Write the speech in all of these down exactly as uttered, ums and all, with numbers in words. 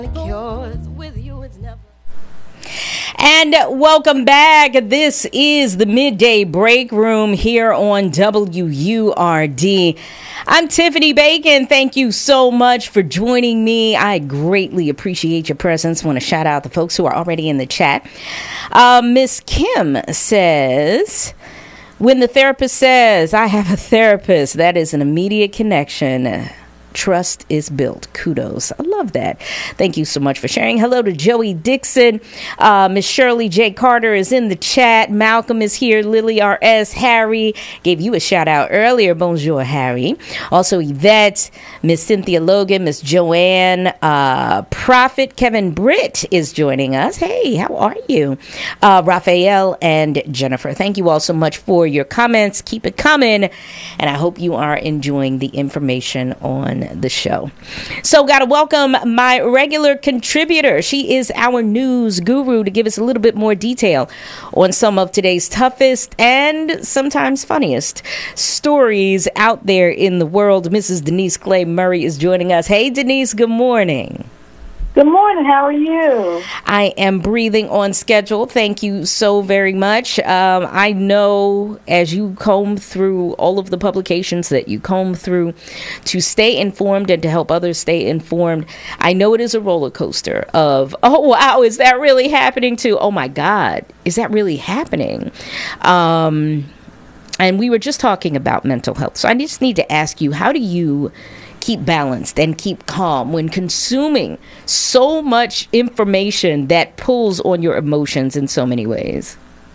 And welcome back. This is the Midday Break Room here on W U R D. I'm Tiffany Bacon. Thank you so much for joining me. I greatly appreciate your presence. Want to shout out the folks who are already in the chat. Uh, Miss Kim says, when the therapist says, I have a therapist, that is an immediate connection. Trust is built. Kudos. I love that. Thank you so much for sharing. Hello to Joey Dixon. Uh, Miss Shirley J. Carter is in the chat. Malcolm is here. Lily R S. Harry gave you a shout out earlier. Bonjour, Harry. Also, Yvette, Miss Cynthia Logan, Miss Joanne, uh, Prophet Kevin Britt is joining us. Hey, how are you? Uh, Raphael and Jennifer. Thank you all so much for your comments. Keep it coming. And I hope you are enjoying the information on the show. So got to welcome my regular contributor. She is our news guru to give us a little bit more detail on some of today's toughest and sometimes funniest stories out there in the world. Missus Denise Clay Murray is joining us. Hey, Denise, good morning. Good morning. How are you? I am breathing on schedule. Thank you so very much. Um, I know as you comb through all of the publications that you comb through to stay informed and to help others stay informed, I know it is a roller coaster of, oh, wow, is that really happening to, oh, my God, is that really happening? Um, and we were just talking about mental health. So I just need to ask you, how do you keep balanced and keep calm when consuming so much information that pulls on your emotions in so many ways?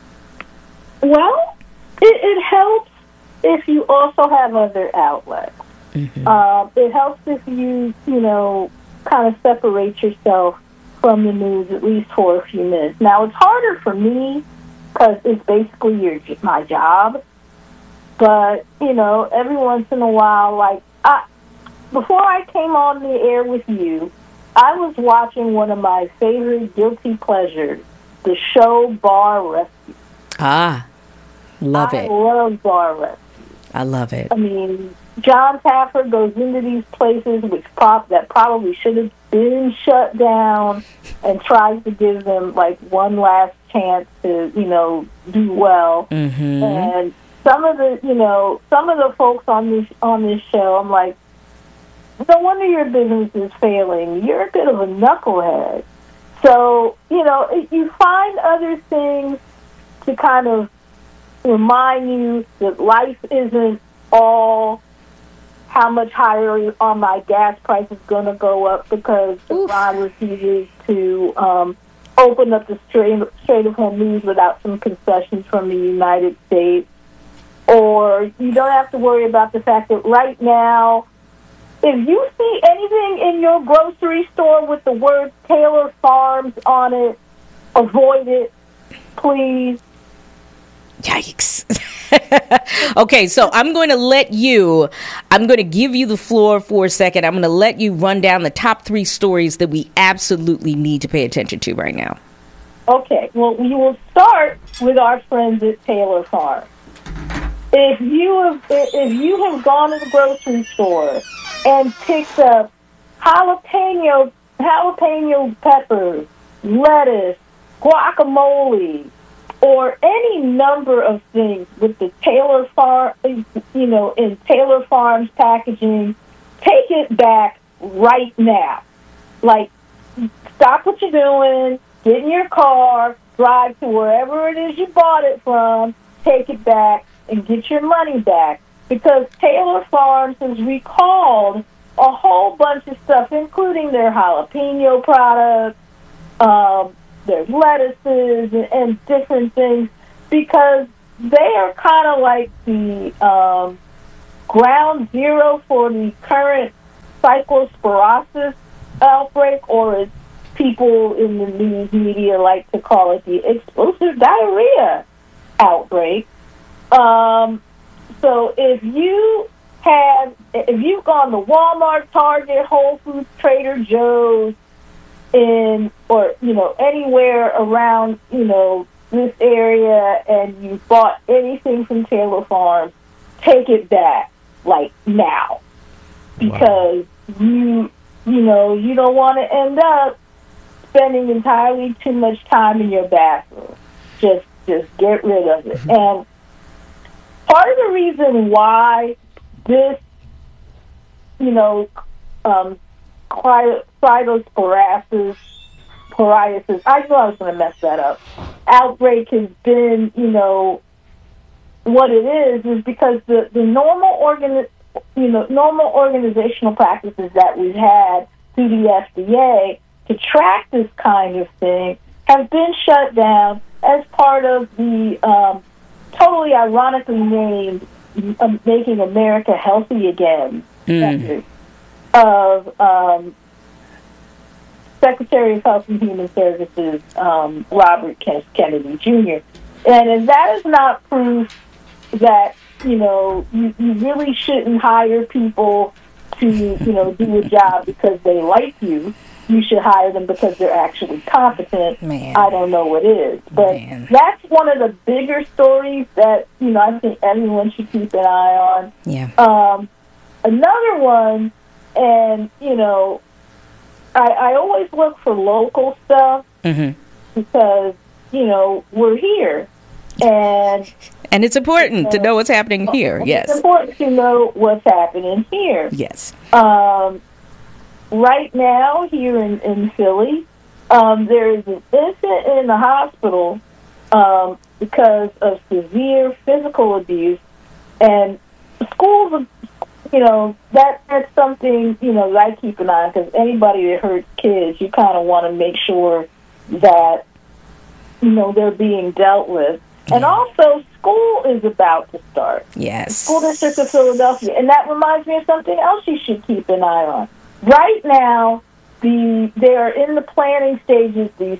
Well, it, it helps if you also have other outlets. Mm-hmm. Uh, it helps if you, you know, kind of separate yourself from the news at least for a few minutes. Now, it's harder for me because it's basically your my job. But, you know, every once in a while, like, I... Before I came on the air with you, I was watching one of my favorite guilty pleasures, the show Bar Rescue. Ah, love I it. I love Bar Rescue. I love it. I mean, John Taffer goes into these places which prop that probably should have been shut down and tries to give them, like, one last chance to, you know, do well. Mm-hmm. And some of the, you know, some of the folks on this on this show, I'm like, no wonder your business is failing. You're a bit of a knucklehead. So, you know, you find other things to kind of remind you that life isn't all how much higher are my gas prices going to go up because Iran refuses to um, open up the Strait, Strait of Hormuz without some concessions from the United States. Or you don't have to worry about the fact that right now, if you see anything in your grocery store with the word Taylor Farms on it, avoid it, please. Yikes. Okay, so I'm going to let you, I'm going to give you the floor for a second. I'm going to let you run down the top three stories that we absolutely need to pay attention to right now. Okay, well, we will start with our friends at Taylor Farms. If you have, if you have gone to the grocery store and picked up jalapeno, jalapeno peppers, lettuce, guacamole, or any number of things with the Taylor Farm, you know, in Taylor Farms packaging, take it back right now. Like, stop what you're doing, get in your car, drive to wherever it is you bought it from, take it back, and get your money back, because Taylor Farms has recalled a whole bunch of stuff, including their jalapeno products, um, their lettuces, and, and different things, because they are kind of like the um, ground zero for the current cyclosporosis outbreak, or as people in the news media like to call it, the explosive diarrhea outbreak. Um, so if you have, if you've gone to Walmart, Target, Whole Foods, Trader Joe's, in, or, you know, anywhere around, you know, this area, and you bought anything from Taylor Farms, take it back, like, now. Because wow. you you know, you don't want to end up spending entirely too much time in your bathroom. Just, just get rid of it. And part of the reason why this, you know, um, cryptosporiasis, psoriasis, I knew I was going to mess that up, outbreak has been, you know, what it is, is because the, the normal organ, you know, normal organizational practices that we've had through the F D A to track this kind of thing have been shut down as part of the um, totally ironically named um, Making America Healthy Again mm. of um, Secretary of Health and Human Services um, Robert Kennedy Junior And if that is not proof that, you know, you, you really shouldn't hire people to, you know, do a job because they like you, you should hire them because they're actually competent. Man. I don't know what is. But Man. that's one of the bigger stories that, you know, I think everyone should keep an eye on. Yeah. Um, another one, and, you know, I, I always look for local stuff mm-hmm. because, you know, we're here. And and it's important uh, to know what's happening here, yes. It's important to know what's happening here. Yes. Um, right now, here in, in Philly, um, there is an infant in the hospital um, because of severe physical abuse. And schools, you know, that that's something, you know, that I keep an eye on, because anybody that hurts kids, you kind of want to make sure that, you know, they're being dealt with. And also, school is about to start. Yes. The School District of Philadelphia. And that reminds me of something else you should keep an eye on. Right now, the they are in the planning stages. The,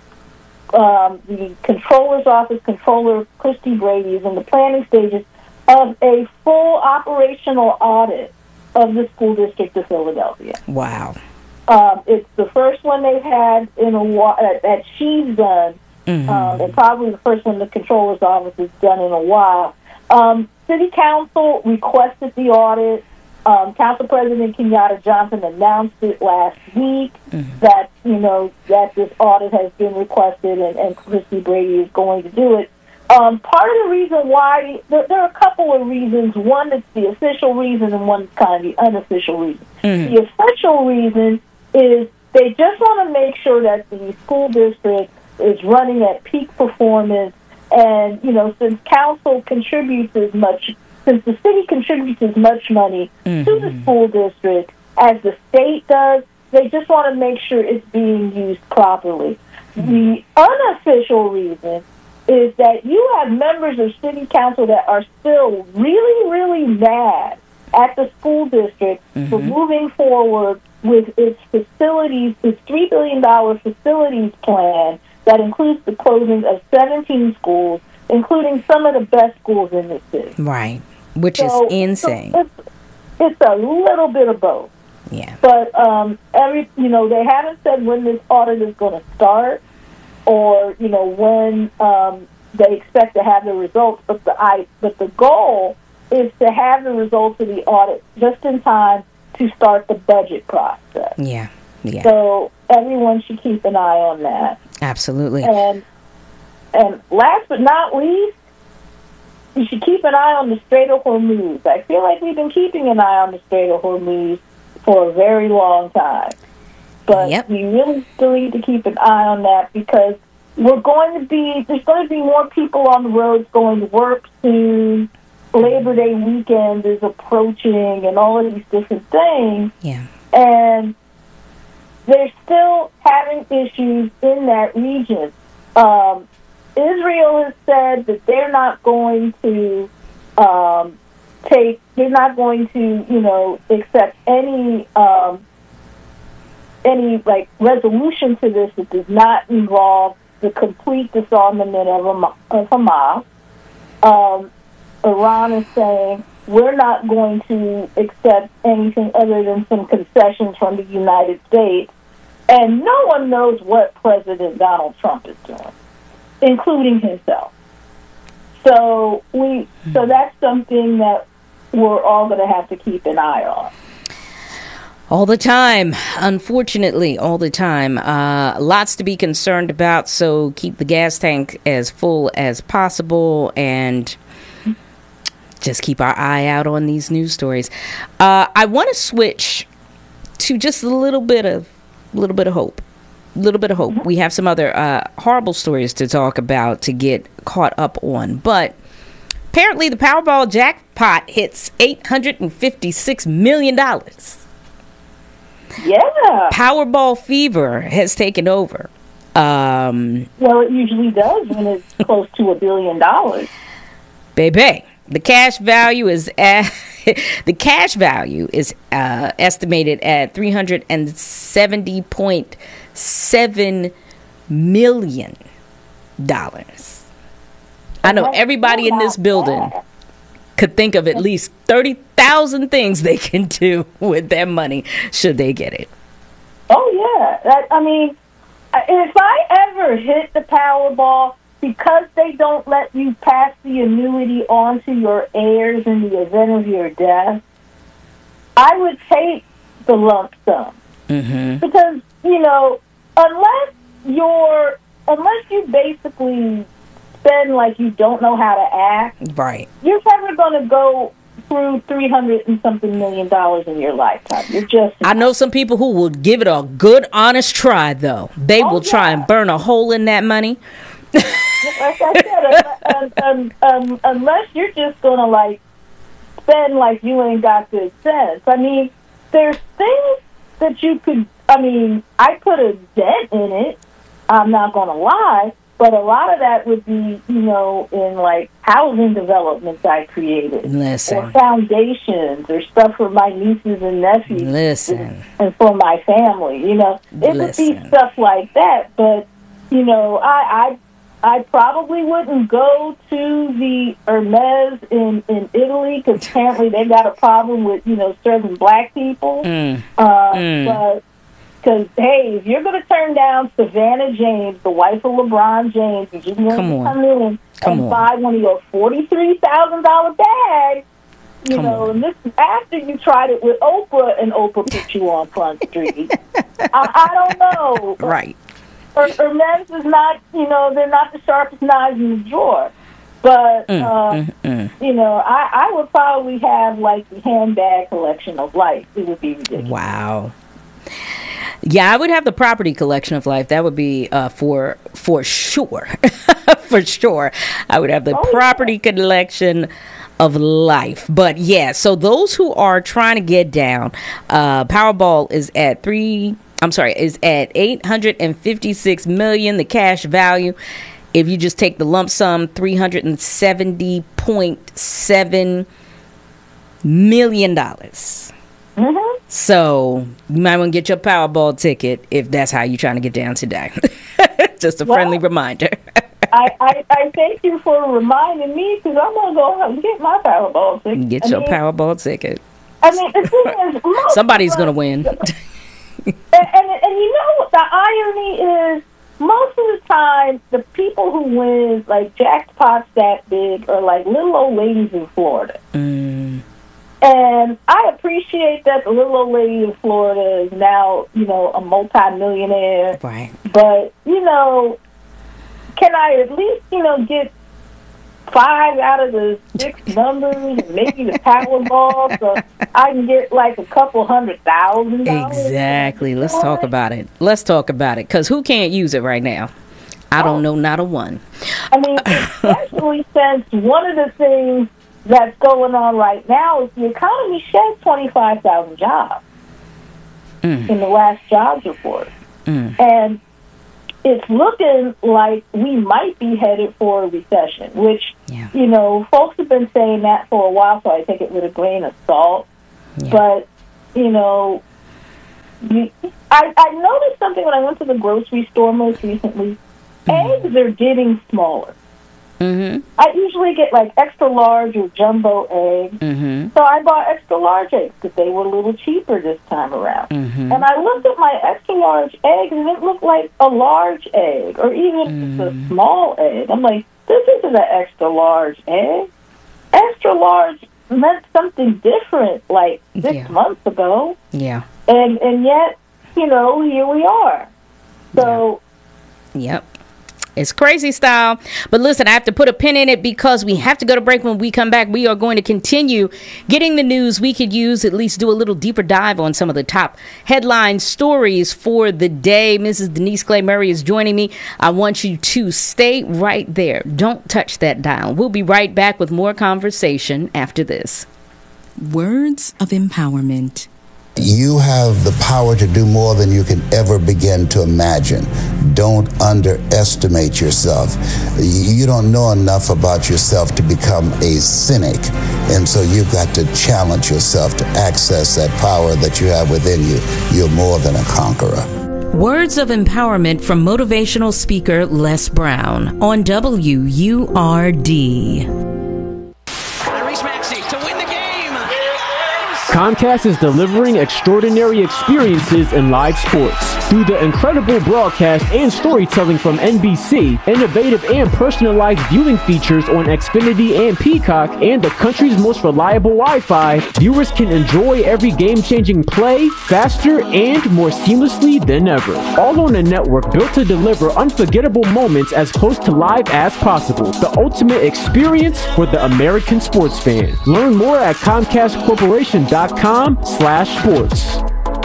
um, the Controller's Office, Controller Christy Brady, is in the planning stages of a full operational audit of the School District of Philadelphia. Wow. Um, it's the first one they've had in a while, uh, that she's done. Mm-hmm. Um, and probably the first one the Controller's Office has done in a while. Um, City Council requested the audit. Um, Council President Kenyatta Johnson announced it last week mm-hmm. that, you know, that this audit has been requested, and, and Christy Brady is going to do it. Um, part of the reason why, there, there are a couple of reasons. One is the official reason, and one is kind of the unofficial reason. Mm-hmm. The official reason is they just want to make sure that the school district is running at peak performance, and, you know, since council contributes as much, since the city contributes as much money mm-hmm. to the school district as the state does, they just want to make sure it's being used properly. Mm-hmm. The unofficial reason is that you have members of city council that are still really, really mad at the school district mm-hmm. for moving forward with its facilities, its three billion dollars facilities plan, that includes the closing of seventeen schools, including some of the best schools in the city. Right, which so, is insane. So it's, it's a little bit of both. Yeah. But um, every you know, they haven't said when this audit is going to start, or, you know, when um, they expect to have the results. But the I but the goal is to have the results of the audit just in time to start the budget process. Yeah. Yeah. So everyone should keep an eye on that. Absolutely. And and last but not least, you should keep an eye on the Strait of Hormuz. I feel like we've been keeping an eye on the Strait of Hormuz for a very long time. But yep. we really still need to keep an eye on that, because we're going to be, there's going to be more people on the roads going to work soon. Labor Day weekend is approaching, and all of these different things. Yeah. And they're still having issues in that region. Um, Israel has said that they're not going to um, take, they're not going to, you know, accept any um, any like resolution to this that does not involve the complete disarmament of, of Hamas. Um, Iran is saying we're not going to accept anything other than some concessions from the United States. And no one knows what President Donald Trump is doing, including himself. So we, so that's something that we're all going to have to keep an eye on. All the time, unfortunately, all the time. Uh, lots to be concerned about, so keep the gas tank as full as possible and just keep our eye out on these news stories. Uh, I want to switch to just a little bit of, little bit of hope. A little bit of hope. We have some other uh, horrible stories to talk about, to get caught up on, but apparently the Powerball jackpot hits eight hundred fifty-six million dollars. Yeah. Powerball fever has taken over. Um, well, it usually does when it's close to a billion dollars. Baby, the cash value is at, the cash value is uh, estimated at three hundred seventy point seven million dollars. I know everybody in this building could think of at least thirty thousand things they can do with their money should they get it. Oh, yeah. That, I mean, if I ever hit the Powerball, because they don't let you pass the annuity on to your heirs in the event of your death, I would take the lump sum. Mm-hmm. Because, you know, unless you're, unless you basically spend like you don't know how to act, right, you're never going to go through three hundred and something million dollars in your lifetime. You're just. I know some people who will give it a good, honest try, though. They oh, will yeah. try and burn a hole in that money. Like I said, um, um, um, unless you're just going to like spend like you ain't got good sense. I mean, there's things that you could. I mean, I put a dent in it. I'm not going to lie. But a lot of that would be, you know, in like housing developments I created, Listen. or foundations, or stuff for my nieces and nephews, Listen. and for my family. You know, it Listen. would be stuff like that. But you know, I I, I probably wouldn't go to the Hermes in in Italy because apparently they got a problem with you know serving black people. Mm. Uh, mm. But Because, hey, if you're going to turn down Savannah James, the wife of LeBron James, and you're going to come in come and on. buy one of your forty-three thousand dollars bags, you come know, on. and this is after you tried it with Oprah and Oprah put you on Front Street. I, I don't know. Right. Her, Hermes is not, you know, they're not the sharpest knives in the drawer. But, mm, uh, mm, mm. you know, I, I would probably have, like, the handbag collection of life. It would be ridiculous. Wow. Yeah, I would have the property collection of life. That would be uh, for for sure. For sure. I would have the oh, property yeah. collection of life. But yeah, so those who are trying to get down, uh, Powerball is at three, I'm sorry, is at eight hundred fifty-six million, the cash value. If you just take the lump sum, three hundred seventy point seven million dollars. Mm-hmm. So you might want to get your Powerball ticket if that's how you're trying to get down today. Just a well, friendly reminder. I, I, I thank you for reminding me because I'm going to go out and get my Powerball ticket. Get I your mean, Powerball ticket. I mean, the thing is, somebody's going to win. and, and, and you know what the irony is? Most of the time, the people who win, like, jackpots that big are like little old ladies in Florida. Mm. And I appreciate that the little old lady in Florida is now, you know, a multi-millionaire. Right. But, you know, can I at least, you know, get five out of the six numbers and maybe the Powerball so I can get like a couple hundred thousand dollars? Exactly. Let's talk about it. Let's talk about it. Because who can't use it right now? I don't know, not a one. I mean, especially since one of the things that's going on right now is the economy shed twenty-five thousand jobs mm. in the last jobs report. Mm. And it's looking like we might be headed for a recession, which, yeah. you know, folks have been saying that for a while, so I take it with a grain of salt. Yeah. But, you know, you, I, I noticed something when I went to the grocery store most recently. Mm. Eggs are getting smaller. Mm-hmm. I usually get like extra large or jumbo eggs. Mm-hmm. So I bought extra large eggs because they were a little cheaper this time around. Mm-hmm. And I looked at my extra large eggs and it looked like a large egg or even mm. a small egg. I'm like, this isn't an extra large egg. Extra large meant something different like six yeah. months ago. Yeah. And and yet, you know, here we are. So, yep. It's crazy style. But listen, I have to put a pin in it because we have to go to break. When we come back, we are going to continue getting the news we could use, at least do a little deeper dive on some of the top headline stories for the day. Missus Denise Clay Murray is joining me. I want you to stay right there. Don't touch that dial. We'll be right back with more conversation after this. Words of empowerment. You have the power to do more than you can ever begin to imagine. Don't underestimate yourself. You don't know enough about yourself to become a cynic. And so you've got to challenge yourself to access that power that you have within you. You're more than a conqueror. Words of empowerment from motivational speaker Les Brown on W U R D. Comcast is delivering extraordinary experiences in live sports. Through the incredible broadcast and storytelling from N B C, innovative and personalized viewing features on Xfinity and Peacock, and the country's most reliable Wi-Fi, viewers can enjoy every game-changing play faster and more seamlessly than ever. All on a network built to deliver unforgettable moments as close to live as possible. The ultimate experience for the American sports fan. Learn more at Comcast Corporation dot com slash sports.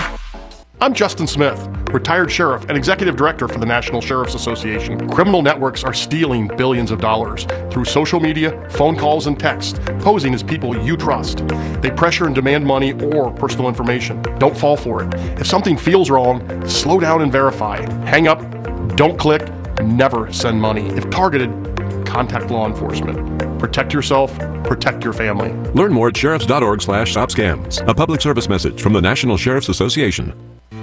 I'm Justin Smith, retired sheriff and executive director for the National Sheriff's Association. Criminal networks are stealing billions of dollars through social media, phone calls, and text, posing as people you trust. They pressure and demand money or personal information. Don't fall for it. If something feels wrong, slow down and verify. Hang up, don't click, never send money. If targeted, contact law enforcement. Protect yourself, protect your family. Learn more at sheriffs dot org slash stop scams. A public service message from the National Sheriff's Association.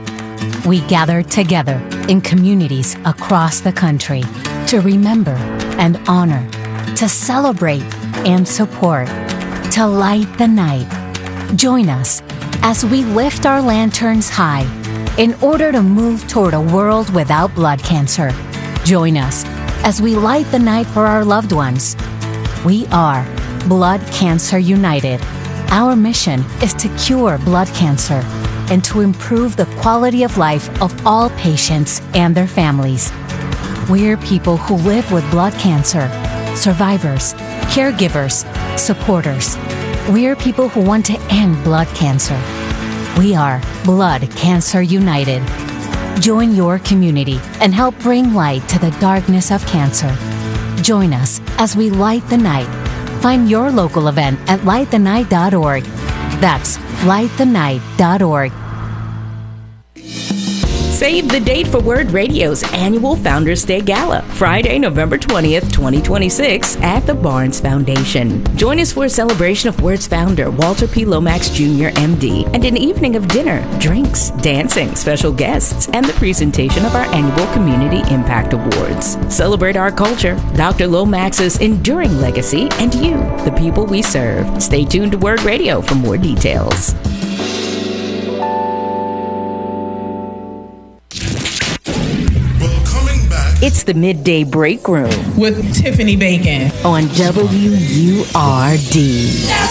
We gather together in communities across the country to remember and honor, to celebrate and support, to light the night. Join us as we lift our lanterns high in order to move toward a world without blood cancer. Join us as we light the night for our loved ones. We are Blood Cancer United. Our mission is to cure blood cancer and to improve the quality of life of all patients and their families. We're people who live with blood cancer, survivors, caregivers, supporters. We're people who want to end blood cancer. We are Blood Cancer United. Join your community and help bring light to the darkness of cancer. Join us as we light the night. Find your local event at light the night dot org. That's light the night dot org. Save the date for Word Radio's annual Founders Day Gala, Friday, November twentieth, twenty twenty-six, at the Barnes Foundation. Join us for a celebration of Word's founder, Walter P. Lomax Junior M D, and an evening of dinner, drinks, dancing, special guests, and the presentation of our annual Community Impact Awards. Celebrate our culture, Doctor Lomax's enduring legacy, and you, the people we serve. Stay tuned to Word Radio for more details. It's the Midday Break Room with Tiffany Bacon on W U R D.